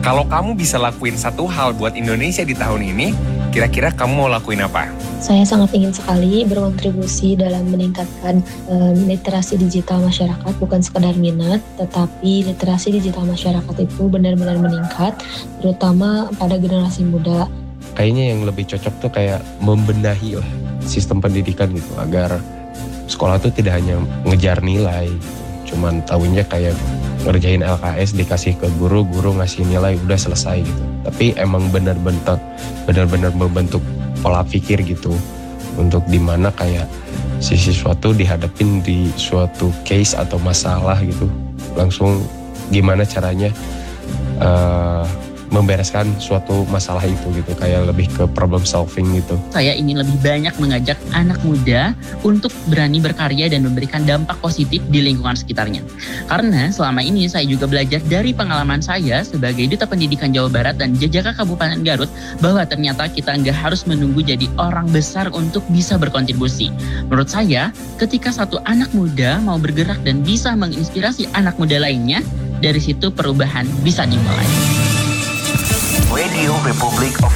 Kalau kamu bisa lakuin satu hal buat Indonesia di tahun ini, kira-kira kamu mau lakuin apa? Saya sangat ingin sekali berkontribusi dalam meningkatkan literasi digital masyarakat, bukan sekedar minat, tetapi literasi digital masyarakat itu benar-benar meningkat, terutama pada generasi muda. Kayaknya yang lebih cocok tuh kayak membenahi lah sistem pendidikan gitu, agar sekolah tuh tidak hanya ngejar nilai, cuman tahunya kayak ngerjain LKS dikasih ke guru ngasih nilai udah selesai gitu. Tapi emang benar-benar membentuk pola pikir gitu, untuk dimana kayak si siswa tuh dihadapin di suatu case atau masalah gitu, langsung gimana caranya membereskan suatu masalah itu gitu, kayak lebih ke problem solving gitu. Saya ingin lebih banyak mengajak anak muda untuk berani berkarya dan memberikan dampak positif di lingkungan sekitarnya. Karena selama ini saya juga belajar dari pengalaman saya sebagai Duta Pendidikan Jawa Barat dan Jajaka Kabupaten Garut, bahwa ternyata kita nggak harus menunggu jadi orang besar untuk bisa berkontribusi. Menurut saya, ketika satu anak muda mau bergerak dan bisa menginspirasi anak muda lainnya, dari situ perubahan bisa dimulai. Radio Republik of